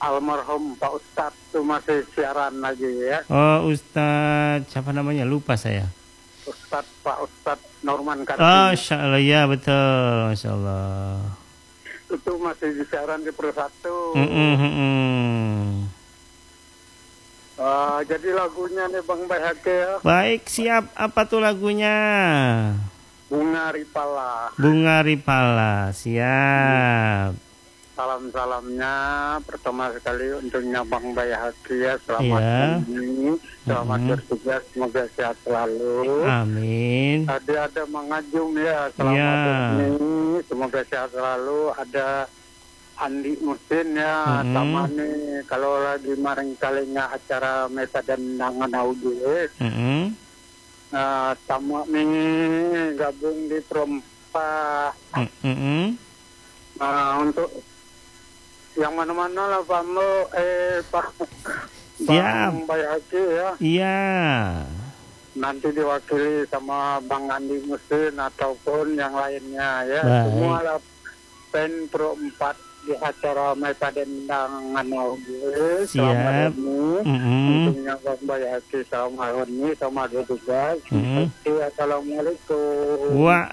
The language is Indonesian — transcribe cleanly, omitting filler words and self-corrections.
almarhum Pak Ustadz itu masih siaran lagi ya. Oh, Ustadz siapa namanya? Lupa saya. Pak Ustadz Norman Oh, Kartini. Masya Allah, ya betul, Masya Allah. Itu masih siaran di Persatu. Jadi lagunya nih Bang Bayhake ya. Baik, siap. Apa tuh lagunya? Bunga Ripala. Bunga Ripala, siap. Salam-salamnya pertama sekali untuknya Bang Bayhake ya. Selamat Iya. pagi, selamat bertugas, semoga sehat selalu. Amin. Ada Mangajum ya, selamat pagi, semoga sehat selalu. Ada Andi Musin ya, sama nih kalau lagi maring kalinya acara meta dan nangan audio. Sama nih gabung di Trompa. Untuk yang mana-mana lah Pak Bang Bayhake ya. Iya. Nanti diwakili sama Bang Andi Musin ataupun yang lainnya ya. Baik. Semua lah pen Pro 4 di acara Meta Dendang Audio. Siap. Tentunya Bang Bayhake sama Honi sama tugas. Assalamualaikum.